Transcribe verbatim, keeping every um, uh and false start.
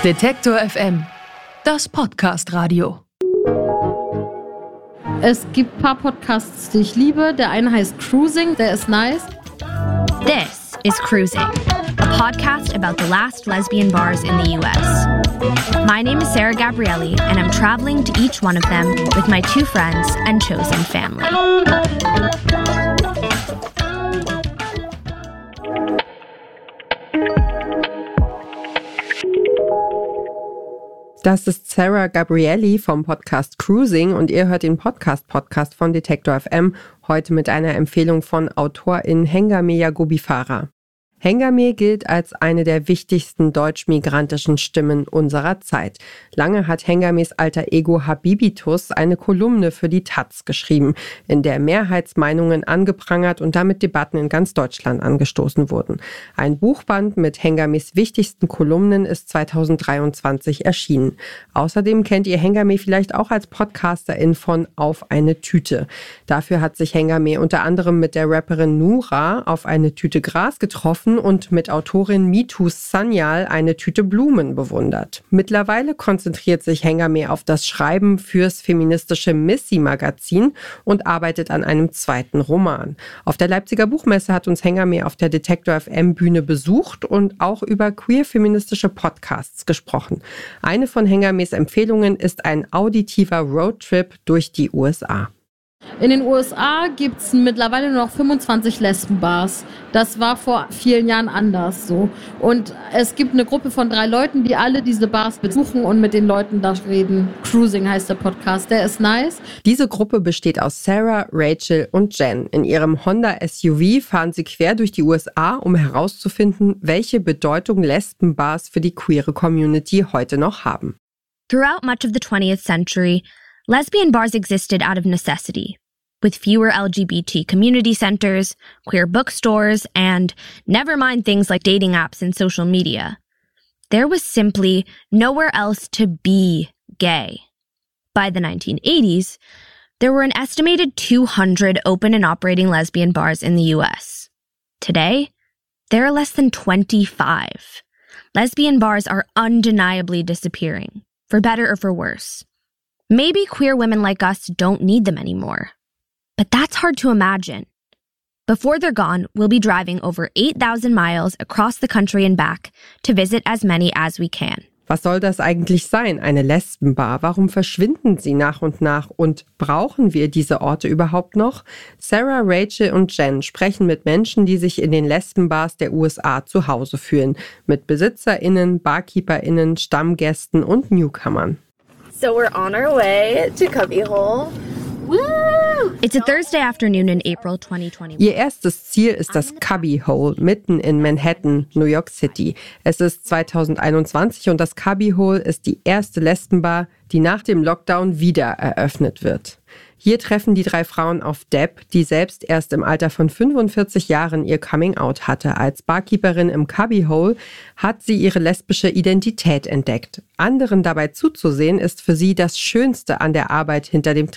Detektor F M, das Podcast-Radio. Es gibt ein paar Podcasts, die ich liebe. Der eine heißt Cruising, der ist nice. This is Cruising, a podcast about the last lesbian bars in the U S. My name is Sarah Gabrielli, and I'm traveling to each one of them with my two friends and chosen family. Das ist Sarah Gabrielli vom Podcast Cruising und ihr hört den Podcast-Podcast von Detektor F M, heute mit einer Empfehlung von Autorin Hengame Yaghoubi Farah. Hengame gilt als eine der wichtigsten deutsch-migrantischen Stimmen unserer Zeit. Lange hat Hengames alter Ego Habibitus eine Kolumne für die Taz geschrieben, in der Mehrheitsmeinungen angeprangert und damit Debatten in ganz Deutschland angestoßen wurden. Ein Buchband mit Hengames wichtigsten Kolumnen ist zweitausenddreiundzwanzig erschienen. Außerdem kennt ihr Hengame vielleicht auch als Podcasterin von Auf eine Tüte. Dafür hat sich Hengame unter anderem mit der Rapperin Nura auf eine Tüte Gras getroffen und mit Autorin Mitu Sanyal eine Tüte Blumen bewundert. Mittlerweile konzentriert sich Hengame auf das Schreiben fürs feministische Missy-Magazin und arbeitet an einem zweiten Roman. Auf der Leipziger Buchmesse hat uns Hengame auf der Detektor F M Bühne besucht und auch über queer-feministische Podcasts gesprochen. Eine von Hengames Empfehlungen ist ein auditiver Roadtrip durch die U S A. In den U S A gibt es mittlerweile nur noch fünfundzwanzig Lesbenbars. Das war vor vielen Jahren anders so. Und es gibt eine Gruppe von drei Leuten, die alle diese Bars besuchen und mit den Leuten da reden. Cruising heißt der Podcast, der ist nice. Diese Gruppe besteht aus Sarah, Rachel und Jen. In ihrem Honda S U V fahren sie quer durch die U S A, um herauszufinden, welche Bedeutung Lesbenbars für die queere Community heute noch haben. Throughout much of the twentieth century, lesbian bars existed out of necessity, with fewer L G B T community centers, queer bookstores, and never mind things like dating apps and social media. There was simply nowhere else to be gay. By the nineteen eighties, there were an estimated two hundred open and operating lesbian bars in the U S. Today, there are less than twenty-five. Lesbian bars are undeniably disappearing, for better or for worse. Maybe queer women like us don't need them anymore. But that's hard to imagine. Before they're gone, we'll be driving over eight thousand miles across the country and back to visit as many as we can. Was soll das eigentlich sein, eine Lesbenbar? Warum verschwinden sie nach und nach? Und brauchen wir diese Orte überhaupt noch? Sarah, Rachel und Jen sprechen mit Menschen, die sich in den Lesbenbars der U S A zu Hause fühlen. Mit BesitzerInnen, BarkeeperInnen, Stammgästen und Newcomern. So we're on our way to Cubbyhole. Woo! It's a Thursday afternoon in April twenty twenty. Ihr erstes Ziel ist das Cubbyhole mitten in Manhattan, New York City. Es ist zweitausendeinundzwanzig und das Cubbyhole ist die erste Lesbenbar, die nach dem Lockdown wieder eröffnet wird. Hier treffen die drei Frauen auf Deb, die selbst erst im Alter von fünfundvierzig Jahren ihr Coming-out hatte. Als Barkeeperin im Cubbyhole hat sie ihre lesbische Identität entdeckt. Anderen dabei zuzusehen, ist für sie das Schönste an der Arbeit hinter dem